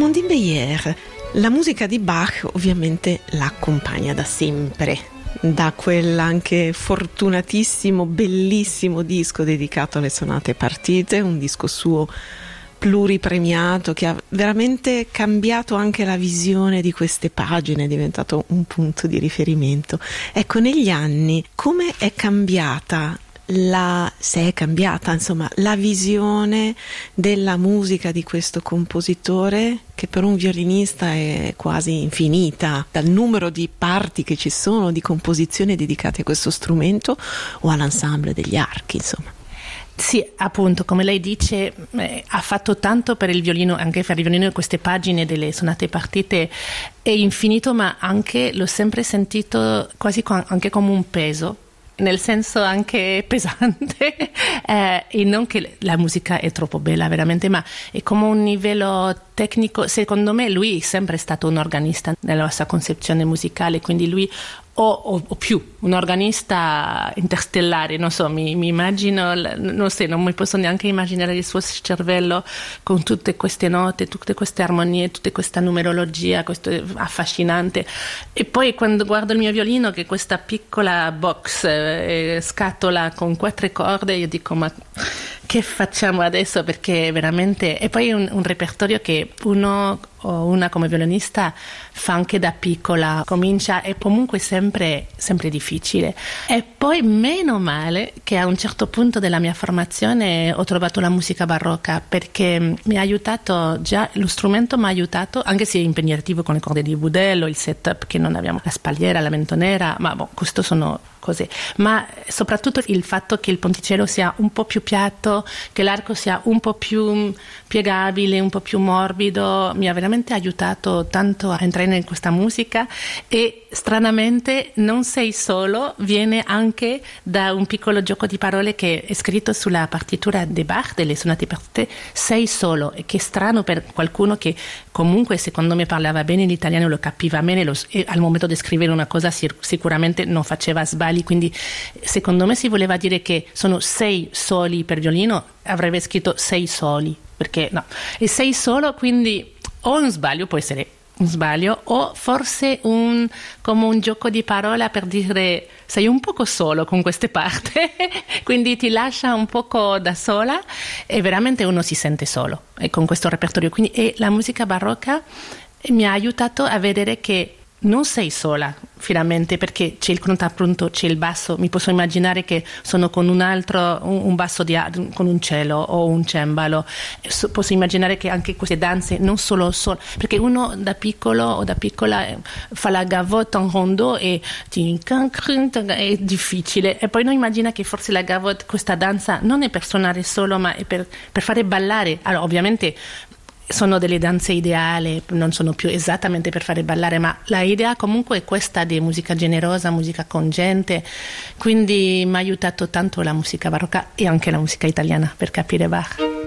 Amandine Beyer, la musica di Bach ovviamente l'accompagna da sempre, da quell'anche fortunatissimo, bellissimo disco dedicato alle sonate partite, un disco suo pluripremiato che ha veramente cambiato anche la visione di queste pagine, è diventato un punto di riferimento. Ecco, negli anni come è cambiata se è cambiata, insomma, la visione della musica di questo compositore, che per un violinista è quasi infinita, dal numero di parti che ci sono, di composizioni dedicate a questo strumento o all'ensemble degli archi, insomma. Sì, appunto, come lei dice, ha fatto tanto per il violino, anche per il violino, queste pagine delle sonate partite è infinito, ma anche l'ho sempre sentito quasi anche come un peso, nel senso anche pesante, e non che la musica è troppo bella veramente, ma è come un livello tecnico. Secondo me lui è sempre stato un organista nella sua concezione musicale, quindi lui o più un organista interstellare, non so, mi immagino, non mi posso neanche immaginare il suo cervello con tutte queste note, tutte queste armonie, tutta questa numerologia, questo è affascinante. E poi quando guardo il mio violino, che è questa piccola box, scatola con 4 corde, io dico ma che facciamo adesso, perché veramente. E poi un repertorio che uno o una come violinista fa anche da piccola, comincia, è comunque sempre difficile. E poi meno male che a un certo punto della mia formazione ho trovato la musica barocca, perché mi ha aiutato, già lo strumento mi ha aiutato, anche se è impegnativo con le corde di budello, il setup che non abbiamo, la spalliera, la mentonera, ma questo sono cose, ma soprattutto il fatto che il ponticello sia un po' più piatto, che l'arco sia un po' più piegabile, un po' più morbido, mi ha veramente aiutato tanto a entrare in questa musica. E stranamente Non sei solo viene anche da un piccolo gioco di parole che è scritto sulla partitura di Bach, delle sonate partite, sei solo, e che è strano per qualcuno che comunque secondo me parlava bene l'italiano, lo capiva bene, e al momento di scrivere una cosa sicuramente non faceva sbagli, quindi secondo me si voleva dire che sono 6 soli per violino, avrebbe scritto 6 soli, perché no, e 6 solo, quindi o un sbaglio, può essere un sbaglio, o forse come un gioco di parola per dire sei un poco solo con queste parti, quindi ti lascia un poco da sola e veramente uno si sente solo con questo repertorio. Quindi, e la musica barocca mi ha aiutato a vedere che non sei sola finalmente, perché c'è il contrappunto, c'è il basso, mi posso immaginare che sono con un altro, un basso con un cello o un cembalo, posso immaginare che anche queste danze non solo perché uno da piccolo o da piccola fa la gavotte en rondeau e è difficile, e poi non immagina che forse la gavotte, questa danza non è per suonare solo, ma è per fare ballare. Allora ovviamente sono delle danze ideali, non sono più esattamente per fare ballare, ma la idea comunque è questa di musica generosa, musica con gente, quindi mi ha aiutato tanto la musica barocca e anche la musica italiana per capire Bach.